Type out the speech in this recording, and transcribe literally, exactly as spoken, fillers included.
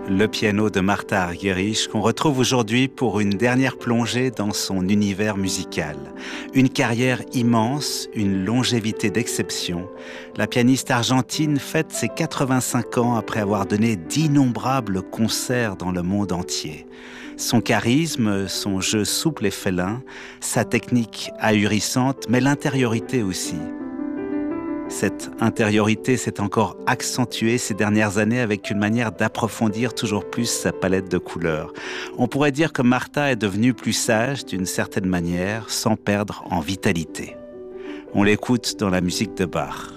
le piano de Martha Argerich, qu'on retrouve aujourd'hui pour une dernière plongée dans son univers musical. Une carrière immense, une longévité d'exception. La pianiste argentine fête ses quatre-vingt-cinq ans après avoir donné d'innombrables concerts dans le monde entier. Son charisme, son jeu souple et félin, sa technique ahurissante, mais l'intériorité aussi. Cette intériorité s'est encore accentuée ces dernières années avec une manière d'approfondir toujours plus sa palette de couleurs. On pourrait dire que Martha est devenue plus sage d'une certaine manière, sans perdre en vitalité. On l'écoute dans la musique de Bach.